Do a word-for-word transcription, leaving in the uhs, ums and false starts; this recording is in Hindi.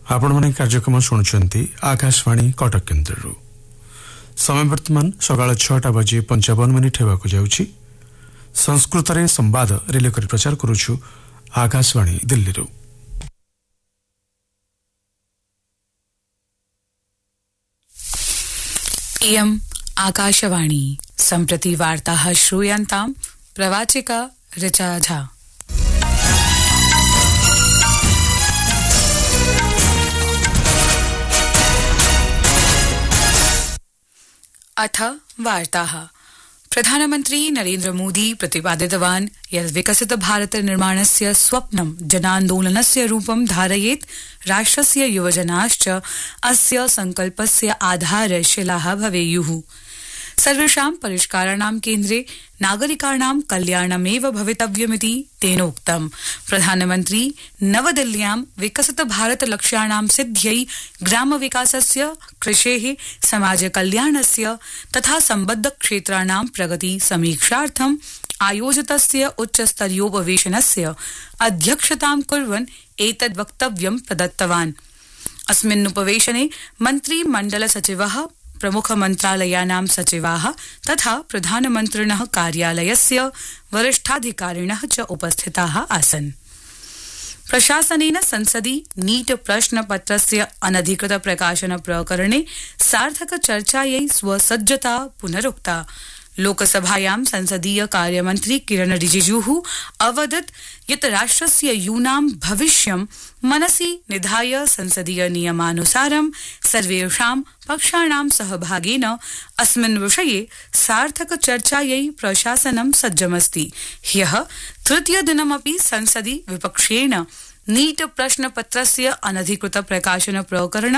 आपण माने कार्यक्रम शुणुचंती आकाशवाणी कटक केन्द्ररू समय वर्तमान सकाळ छटा बजे पंचावन मिनिट हेबाकु जाउछि। संस्कृत रे संवाद रिले करी प्रचार करूछु आकाशवाणी दिल्लीरू। इयम् आकाशवाणी सम्प्रति वार्ताः श्रूयन्ताम् प्रवाचिका ऋचा झा। अथ वार्ताः। प्रधानमन्त्री नरेन्द्र मोदी प्रतिपादितवान् यत् विकसित भारत निर्माणस्य स्वप्नं जनान्दोलनस्य रूपं धारयेत्। राष्ट्रस्य युवजनाश्च अस्य संकल्पस्य आधारशिलाः भवेयुः। सर्वेषां परिष्काराणां केन्द्रे नागरिकाणां कल्याणमेव भवितव्यमिति तेनोक्तम्। प्रधानमन्त्री नवदिल्ल्यां विकसित भारत लक्ष्याणां सिद्ध्यै ग्रामविकासस्य, कृषेः, समाजकल्याणस्य तथा सम्बद्ध क्षेत्राणां प्रगति समीक्षार्थम् आयोजितस्य उच्चस्तरीयोपवेशनस्य अध्यक्षतां कुर्वन् एतद् वक्तव्यं प्रदत्तवान्। अस्मिन् उपवेशने मन्त्रिमण्डल सचिवः, प्रमुख मन्त्रालयानां सचिवाः तथा प्रधानमन्त्रिणः कार्यालयस्य वरिष्ठाधिकारिणः च उपस्थिताः आसन्। प्रशासनेन संसदि नीट प्रश्नपत्रस्य अनधिकृत प्रकाशन प्रकरणे सार्थक चर्चायै स्वसज्जता पुनरुक्ता। लोकसभायां संसदीय कार्यमन्त्री किरण रिजिजुः अवदत् यत् राष्ट्रस्य यूनां भविष्यं मनसि निधाय संसदीय नियमानुसारं सर्वेषां पक्षाणां सहभागेन अस्मिन् विषये सार्थक चर्चायै प्रशासनं सज्जमस्ति। ह्यः तृतीय दिनमपि संसदि विपक्षेण नीट प्रश्नपत्रस्य अनधिकृत प्रकाशन प्रकरणं